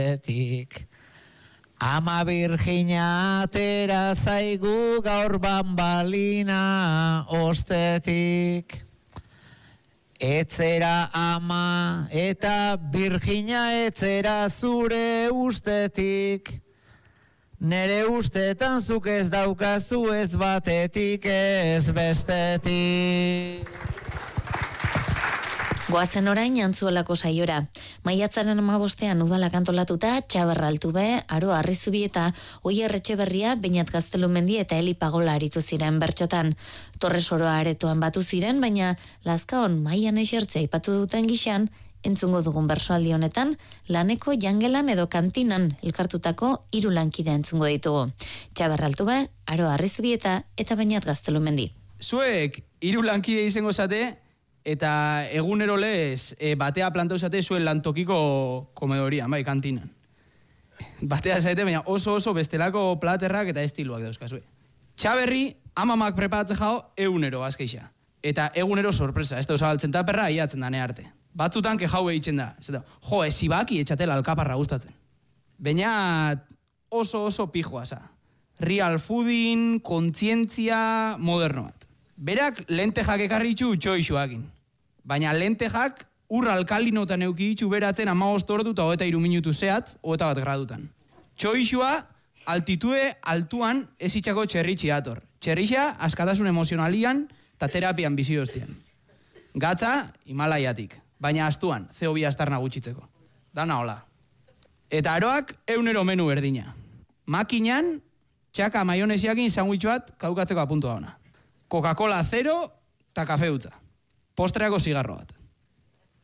ustetik. Ama Virgina atera zaigu gaur bambalina ostetik. Etzera ama eta Virgina etzera zure ustetik. Nere ustetan zuk ez daukazu ez batetik ez bestetik. Goazen orain Antzuolako saiora. Maiatzaren 15ean udalak antolatuta Txabarra Altube, Aro Arrizubi eta Oier Etxeberria, Beñat Gaztelumendi eta Eli Pagola aritu ziren bertxotan. Torresoroa aretoan batu ziren, baina Lazkaon mailan esertzea aipatu duten gixan, entzungo dugun bersoaldi honetan, laneko jangelan edo kantinan elkartutako 3 lankide entzungo ditugu. Txabarra Altube, Aro Arrizubi eta Beñat Gaztelumendi. Zuek 3 lankide izango zate, eta egunero lez batea plantau zate zuen lantokiko komedorian, bai, kantinan. Batea zaite, baina oso bestelako platerrak eta estiloak dauzkazue. Txaberri, amamak preparatze jau, egunero azkeixa. Eta egunero sorpresa, ez da usabaltzen taperra, iatzen dane arte. Batzutan kejau egiten da. Jo, ezibaki etxatela alkaparra gustatzen. Baina oso pijoa za. Real foodin, kontzientzia moderno bat. Berak lentejak ekarri itxu txoixuakin. Baina lentejak ur alkalinotan euki itxu beratzen 15 ordu eta 23 minutu zehatz, 21 gradutan. Txoixua altitude altuan ez itxako txerritxi dator. Txerritxia askatasun emozionalian eta terapian bizi doztian. Gatza Himalaiatik, baina astuan, CO2 astarna gutxitzeko. Dana hola. Eta aroak egunero menu berdina. Makinan, txaka maionesiakin sandwich bat kaukatzeko apuntua ona. Coca-Cola 0 eta kafe utza. Postreako zigarro bat.